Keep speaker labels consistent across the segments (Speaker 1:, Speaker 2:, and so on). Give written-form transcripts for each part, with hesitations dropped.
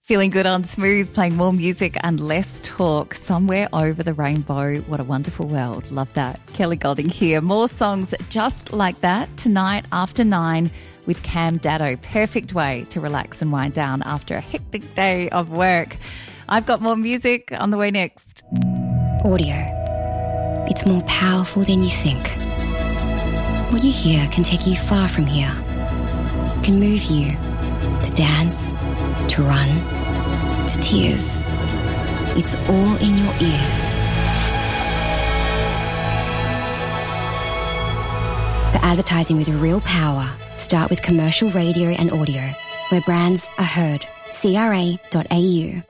Speaker 1: Feeling good on Smooth, playing more music and less talk. Somewhere over the rainbow. What a wonderful world. Love that. Kelly Golding here. More songs just like that tonight after 9 with Cam Daddo. Perfect way to relax and wind down after a hectic day of work. I've got more music on the way next.
Speaker 2: Audio. It's more powerful than you think. What you hear can take you far from here. Can move you to dance, to run, to tears. It's all in your ears. The advertising with real power. Start with commercial radio and audio, where brands are heard. CRA.au.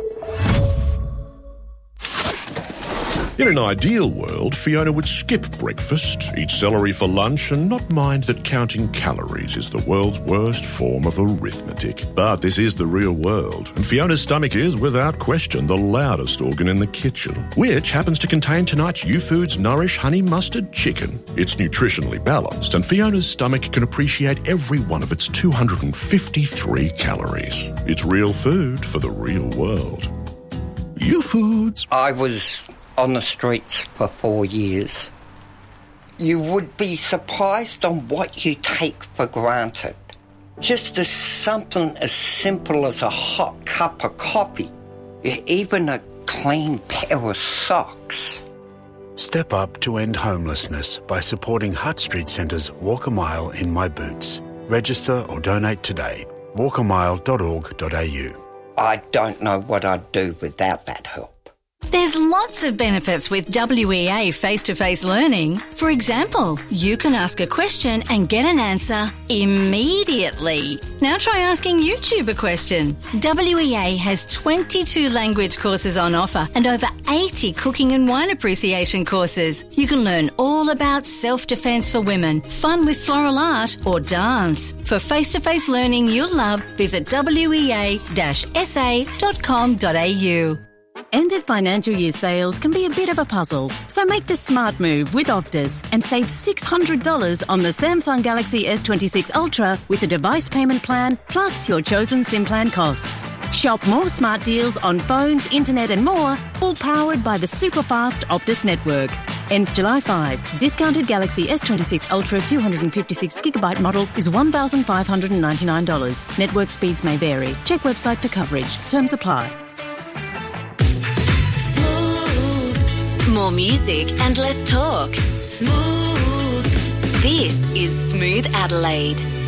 Speaker 3: In an ideal world, Fiona would skip breakfast, eat celery for lunch, and not mind that counting calories is the world's worst form of arithmetic. But this is the real world, and Fiona's stomach is, without question, the loudest organ in the kitchen, which happens to contain tonight's YouFoods Nourish Honey Mustard Chicken. It's nutritionally balanced, and Fiona's stomach can appreciate every one of its 253 calories. It's real food for the real world. YouFoods.
Speaker 4: I was on the streets for 4 years. You would be surprised on what you take for granted. Just as something as simple as a hot cup of coffee, even a clean pair of socks.
Speaker 5: Step up to end homelessness by supporting Hutt Street Centre's Walk a Mile in My Boots. Register or donate today. walkamile.org.au.
Speaker 4: I don't know what I'd do without that help.
Speaker 6: There's lots of benefits with WEA face-to-face learning. For example, you can ask a question and get an answer immediately. Now try asking YouTube a question. WEA has 22 language courses on offer and over 80 cooking and wine appreciation courses. You can learn all about self-defense for women, fun with floral art or dance. For face-to-face learning you'll love, visit wea-sa.com.au.
Speaker 7: End of financial year sales can be a bit of a puzzle, so make the smart move with Optus and save $600 on the Samsung Galaxy S26 Ultra with a device payment plan plus your chosen SIM plan costs. Shop more smart deals on phones, internet and more, all powered by the super-fast Optus network. Ends July 5. Discounted Galaxy S26 Ultra 256GB model is $1,599. Network speeds may vary. Check website for coverage. Terms apply.
Speaker 6: More music and less talk. Smooth. This is Smooth Adelaide.